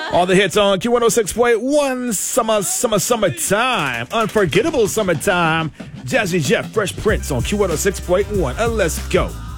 All the hits on Q106.1, summertime. Unforgettable summertime. Jazzy Jeff, Fresh Prince on Q106.1. Let's go.